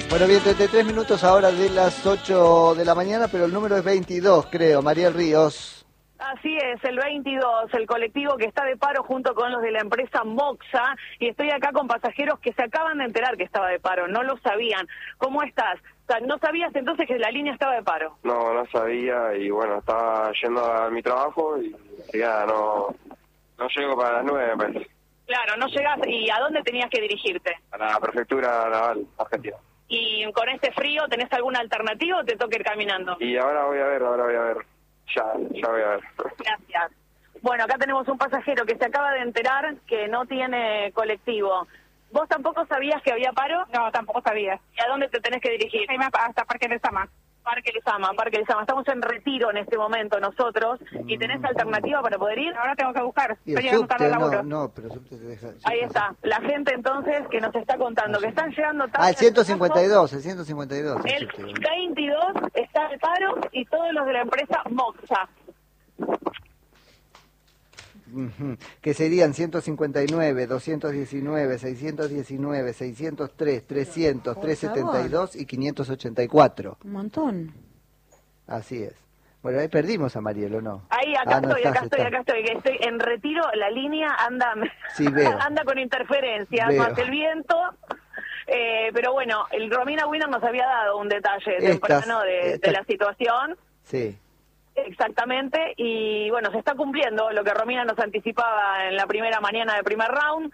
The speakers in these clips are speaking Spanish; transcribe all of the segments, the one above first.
Bueno, bien, 33 minutos ahora de las 8 de la mañana, pero el número es 22, creo. Mariel Ríos. Así es, el 22, el colectivo que está de paro junto con los de la empresa Moxa, y estoy acá con pasajeros que se acaban de enterar que estaba de paro, no lo sabían. ¿Cómo estás? O sea, ¿no sabías entonces que la línea estaba de paro? No sabía, y bueno, estaba yendo a mi trabajo y ya no llego para las 9, me parece. Claro, no llegás. ¿Y a dónde tenías que dirigirte? A la prefectura naval argentina. ¿Y con este frío tenés alguna alternativa o te toca ir caminando? Y ahora voy a ver. Ya voy a ver. Gracias. Bueno, acá tenemos un pasajero que se acaba de enterar que no tiene colectivo. ¿Vos tampoco sabías que había paro? No, tampoco sabía. ¿Y a dónde te tenés que dirigir? Hasta Parque Lezama. Parque Lezama. Estamos en retiro en este momento nosotros. ¿Y tenés alternativa para poder ir? Ahora tengo que buscar. ¿Y el Estoy llegando tarde subte? al laburo. No, pero el subte te deja... Ahí está. La gente entonces que nos está contando que están llegando tarde. Ah, el 152. El 152. El 22 está de paro y todos los de la empresa Moxa. Que serían 159, 219, 619, 603, 300, 372 y 584. Un montón. Así es. Bueno, ahí perdimos a Mariel, ¿o no? Ahí, acá no estoy, estás. acá estoy, que estoy en retiro, la línea anda, Sí, veo. anda con interferencias, Veo. más el viento, pero bueno, el Romina Winner nos había dado un detalle temprano de la situación. Sí. Exactamente, y bueno, se está cumpliendo lo que Romina nos anticipaba en la primera mañana del primer round.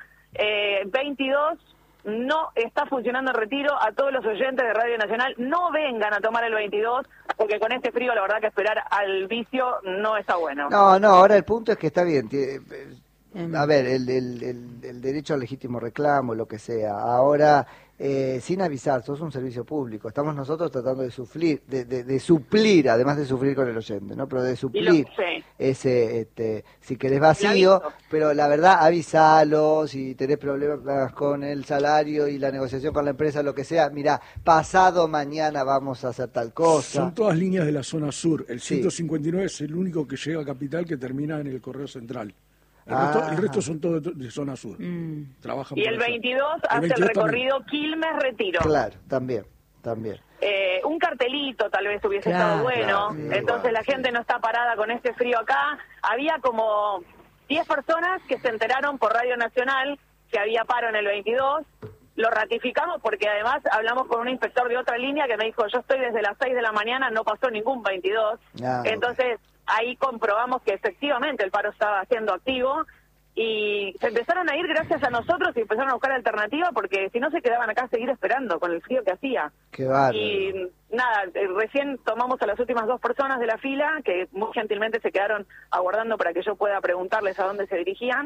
22 no está funcionando el retiro. A todos los oyentes de Radio Nacional, no vengan a tomar el 22, porque con este frío la verdad que esperar al vicio no está bueno. No, ahora el punto es que está bien. A ver, el derecho al legítimo reclamo, lo que sea. Ahora, sin avisar, sos un servicio público. Estamos nosotros tratando de suplir, además de sufrir con el oyente, ¿no? Pero de suplir ese, si querés vacío, pero la verdad, avisalo, si tenés problemas con el salario y la negociación con la empresa, lo que sea, mirá, pasado mañana vamos a hacer tal cosa. Son todas líneas de la zona sur. El 159 es el único que llega a Capital que termina en el Correo Central. El resto son todos de zona sur. Trabajan y el 22 hace el recorrido Quilmes-Retiro. Claro, también. Un cartelito tal vez hubiese estado bueno. Entonces la gente no está parada con este frío acá. Había como 10 personas que se enteraron por Radio Nacional que había paro en el 22. Lo ratificamos porque además hablamos con un inspector de otra línea que me dijo, yo estoy desde las 6 de la mañana, no pasó ningún 22. Entonces ahí comprobamos que efectivamente el paro estaba siendo activo y se empezaron a ir gracias a nosotros y empezaron a buscar alternativas porque si no se quedaban acá a seguir esperando con el frío que hacía. Qué bárbaro. Y nada, recién tomamos a las últimas 2 personas de la fila que muy gentilmente se quedaron aguardando para que yo pueda preguntarles a dónde se dirigían.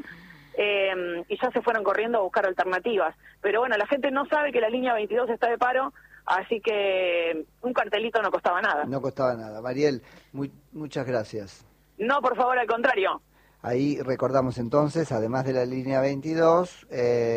Y ya se fueron corriendo a buscar alternativas. Pero bueno, la gente no sabe que la línea 22 está de paro, así que un cartelito no costaba nada. No costaba nada. Mariel, muchas gracias. No, por favor, al contrario. Ahí recordamos entonces, además de la línea 22,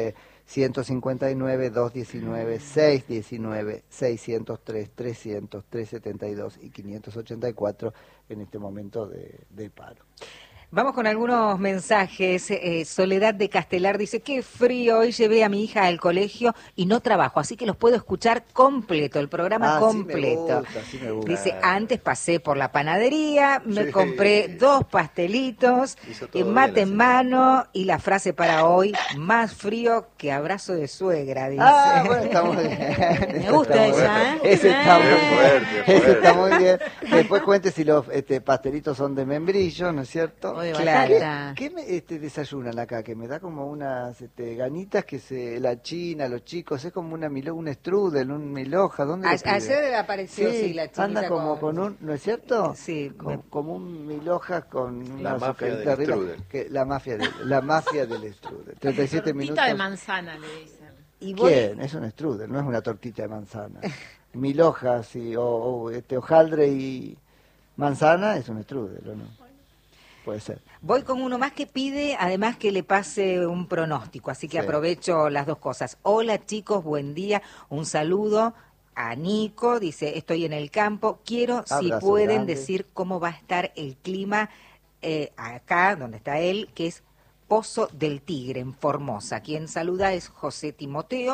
159, 219, 619, 603, 300, 372 y 584 en este momento de paro. Vamos con algunos mensajes. Soledad de Castelar dice, qué frío, hoy llevé a mi hija al colegio y no trabajo, así que los puedo escuchar completo, el programa completo. Sí me gusta. Dice, antes pasé por la panadería, me compré 2 pastelitos, mate en mano y la frase para hoy, más frío que abrazo de suegra, dice. Bueno, está muy bien. Me gusta esa, ¿eh? Ese está muy bien. Ese está muy bien. Después cuente si los pastelitos son de membrillo, ¿no es cierto? Claro. ¿Qué me desayunan acá? Que me da como unas ganitas que la china, los chicos, es como un strudel, un milhoja. ¿Dónde ayer apareció la chiquita anda como con un, ¿no es cierto? Sí. Como un milhojas con una mafia del strudel. La mafia del strudel. 37 minutos. Tortita de manzana, le dicen. ¿Quién? Es un strudel, no es una tortita de manzana. Milhojas o hojaldre y manzana es un strudel, ¿o no? Puede ser. Voy con uno más que pide, además que le pase un pronóstico, así que aprovecho las dos cosas. Hola chicos, buen día, un saludo a Nico, dice, estoy en el campo, quiero, si pueden decir cómo va a estar el clima acá, donde está él, que es Pozo del Tigre, en Formosa. Quien saluda es José Timoteo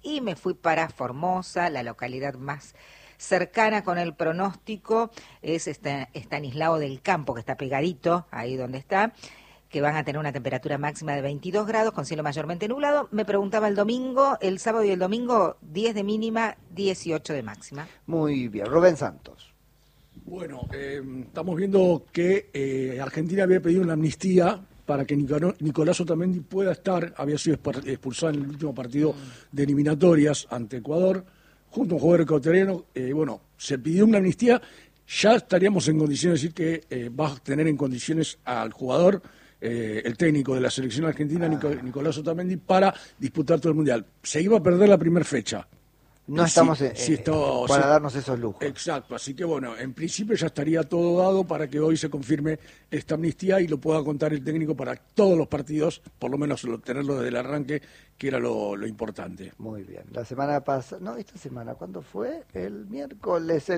y me fui para Formosa, la localidad más cercana con el pronóstico es Estanislao del Campo, que está pegadito ahí donde está, que van a tener una temperatura máxima de 22 grados con cielo mayormente nublado. Me preguntaba el sábado y el domingo, 10 de mínima, 18 de máxima. Muy bien. Rubén Santos. Bueno, estamos viendo que Argentina había pedido una amnistía para que Nicolás Otamendi pueda estar, había sido expulsado en el último partido de eliminatorias ante Ecuador, junto a un jugador ecuatoriano. Bueno, se pidió una amnistía, ya estaríamos en condiciones de decir que va a tener en condiciones al jugador, el técnico de la selección argentina, Nicolás Otamendi, para disputar todo el Mundial. Se iba a perder la primera fecha. No estamos para darnos esos lujos. Exacto, así que bueno, en principio ya estaría todo dado para que hoy se confirme esta amnistía y lo pueda contar el técnico para todos los partidos, por lo menos tenerlo desde el arranque, que era lo importante. Muy bien. La semana pasada, no, esta semana, ¿cuándo fue? El miércoles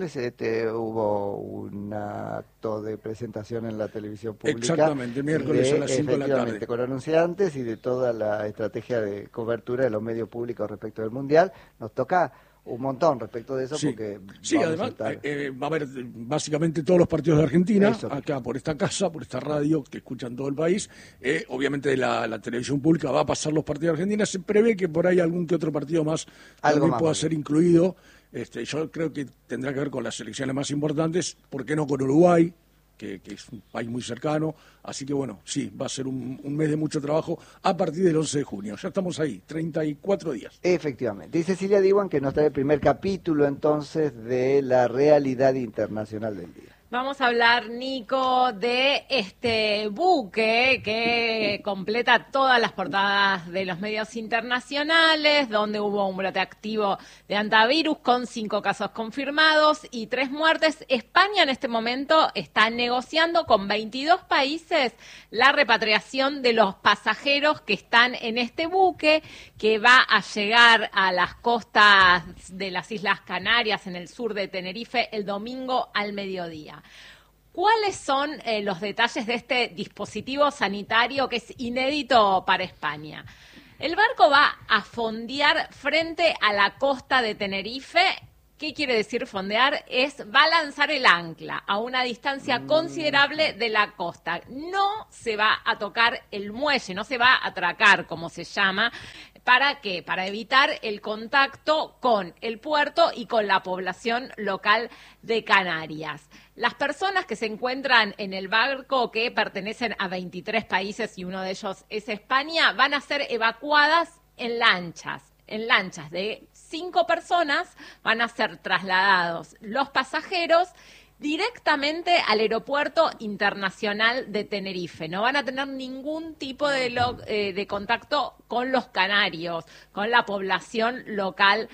hubo un acto de presentación en la televisión pública. Exactamente, el miércoles a las 5 de la tarde. Con anunciantes y de toda la estrategia de cobertura de los medios públicos respecto del Mundial. Nos toca un montón respecto de eso, porque además va a haber básicamente todos los partidos de Argentina, acá por esta casa, por esta radio que escuchan todo el país. Obviamente la televisión pública va a pasar los partidos de Argentina. Se prevé que por ahí algún que otro partido más también pueda ser incluido. Yo creo que tendrá que ver con las selecciones más importantes, ¿por qué no con Uruguay? Que es un país muy cercano, así que bueno, sí, va a ser un mes de mucho trabajo a partir del 11 de junio. Ya estamos ahí, 34 días. Efectivamente. Dice Cecilia Diwan que nos trae el primer capítulo entonces de la realidad internacional del día. Vamos a hablar, Nico, de este buque que completa todas las portadas de los medios internacionales, donde hubo un brote activo de hantavirus con 5 casos confirmados y 3 muertes. España en este momento está negociando con 22 países la repatriación de los pasajeros que están en este buque, que va a llegar a las costas de las Islas Canarias, en el sur de Tenerife, el domingo al mediodía. ¿Cuáles son los detalles de este dispositivo sanitario que es inédito para España? El barco va a fondear frente a la costa de Tenerife. ¿Qué quiere decir fondear? Va a lanzar el ancla a una distancia considerable de la costa. No se va a tocar el muelle, no se va a atracar, como se llama. ¿Para qué? Para evitar el contacto con el puerto y con la población local de Canarias. Las personas que se encuentran en el barco, que pertenecen a 23 países y uno de ellos es España, van a ser evacuadas en lanchas. En lanchas de 5 personas van a ser trasladados los pasajeros directamente al aeropuerto internacional de Tenerife. No van a tener ningún tipo de contacto con los canarios, con la población local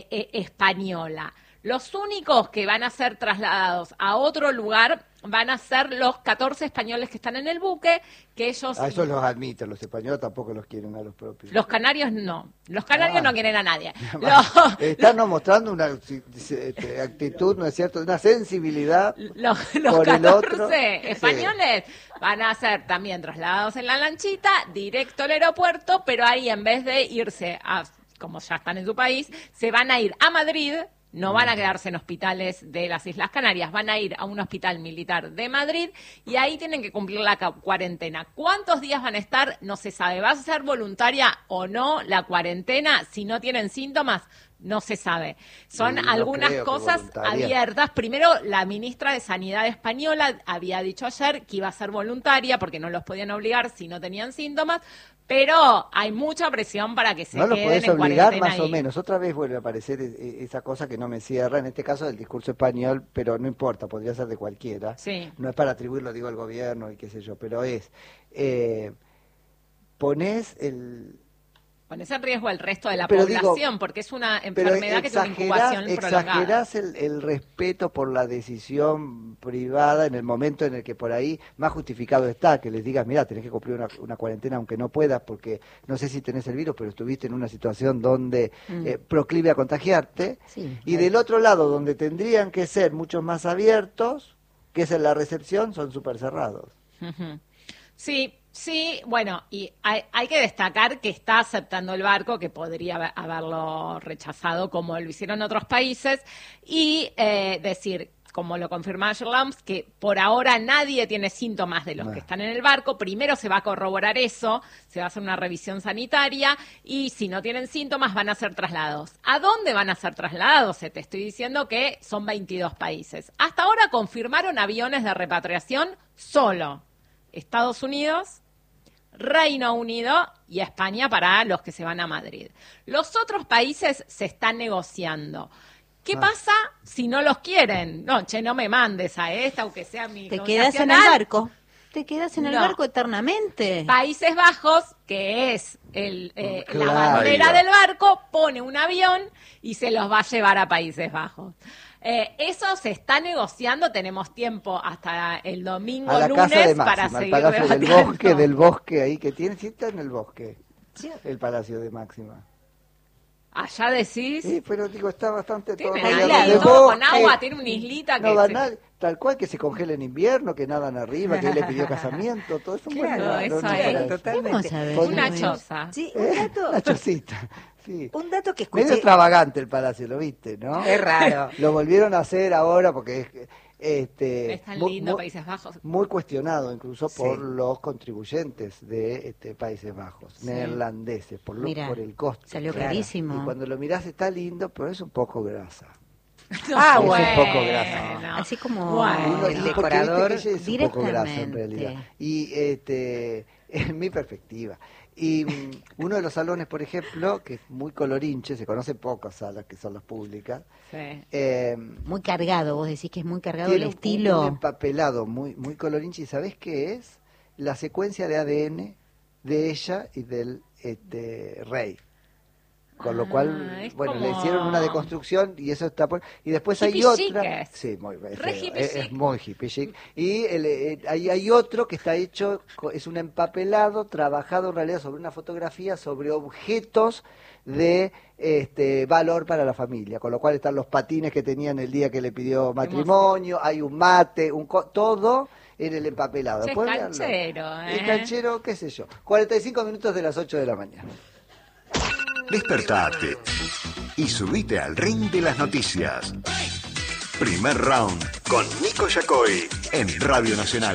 española. Los únicos que van a ser trasladados a otro lugar van a ser los 14 españoles que están en el buque, que ellos... A esos los admiten, los españoles tampoco los quieren a los propios. Los canarios no, los canarios no quieren a nadie. Están mostrando una actitud, ¿no es cierto?, una sensibilidad los por 14 el otro. españoles van a ser también trasladados en la lanchita, directo al aeropuerto, pero ahí en vez de irse a, como ya están en su país, se van a ir a Madrid. No van a quedarse en hospitales de las Islas Canarias, van a ir a un hospital militar de Madrid y ahí tienen que cumplir la cuarentena. ¿Cuántos días van a estar? No se sabe. ¿Va a ser voluntaria o no la cuarentena? Si no tienen síntomas, no se sabe. Son algunas cosas abiertas. Primero, la ministra de Sanidad española había dicho ayer que iba a ser voluntaria porque no los podían obligar si no tenían síntomas. Pero hay mucha presión para que se queden en cuarentena. No los podés obligar más o menos. Otra vez vuelve a aparecer esa cosa que no me cierra, en este caso del discurso español, pero no importa, podría ser de cualquiera. Sí. No es para atribuirlo, digo, al gobierno y qué sé yo, pero pones en riesgo el resto de la población, porque es una enfermedad que tiene una incubación prolongada. Exagerás el respeto por la decisión privada en el momento en el que por ahí más justificado está, que les digas, mira, tenés que cumplir una cuarentena aunque no puedas, porque no sé si tenés el virus, pero estuviste en una situación donde proclive a contagiarte. Sí, y del otro lado, donde tendrían que ser mucho más abiertos, que es en la recepción, son súper cerrados. Uh-huh. Sí, Sí, bueno, y hay que destacar que está aceptando el barco, que podría haberlo rechazado como lo hicieron otros países, y decir, como lo confirmó ayer Lams, que por ahora nadie tiene síntomas de los que están en el barco. Primero se va a corroborar eso, se va a hacer una revisión sanitaria, y si no tienen síntomas van a ser trasladados. ¿A dónde van a ser trasladados? Te estoy diciendo que son 22 países. Hasta ahora confirmaron aviones de repatriación solo Estados Unidos, Reino Unido y España para los que se van a Madrid. Los otros países se están negociando. ¿Qué pasa si no los quieren? No, no me mandes a esta, aunque sea mi Te quedas en el barco. Te quedas en el barco eternamente. Países Bajos, que es la bandera del barco, pone un avión y se los va a llevar a Países Bajos. Eso se está negociando, tenemos tiempo hasta el domingo, lunes, para seguir debatiendo. El Palacio del Bosque ahí que tiene, sí está en el bosque, el Palacio de Máxima. ¿Allá decís? Sí, pero digo, está bastante todo con agua, tiene una islita que... Tal cual, que se congela en invierno, que nadan arriba, que él le pidió casamiento, todo eso. Claro, eso es, totalmente. Una choza. Sí, un dato. Una chocita. Sí. Un dato que escuché. Medio extravagante el palacio, ¿lo viste, no? Es raro. Lo volvieron a hacer ahora porque es tan lindo Países Bajos. Muy cuestionado incluso por los contribuyentes de Países Bajos, neerlandeses, por el costo. Salió carísimo. Y cuando lo mirás está lindo, pero es un poco grasa. Bueno. Es un poco grasa. Así como el decorador es un poco grasa en realidad. Y en mi perspectiva. Y uno de los salones, por ejemplo, que es muy colorinche, se conocen pocas salas que son las públicas. Sí. Muy cargado, vos decís que es muy cargado el estilo. Un empapelado muy colorinche. ¿Y sabés qué es? La secuencia de ADN de ella y del rey. Con lo cual, bueno, le hicieron una deconstrucción y eso está por... Y después hay otra... Sí, es muy hippie chic. Y hay otro que está hecho, es un empapelado trabajado en realidad sobre una fotografía, sobre objetos de valor para la familia. Con lo cual están los patines que tenían el día que le pidió matrimonio, hay un mate, todo en el empapelado. Es canchero, Es canchero, qué sé yo. 45 minutos de las 8 de la mañana. Despertate y subite al ring de las noticias. Primer round con Nico Yacoy en Radio Nacional.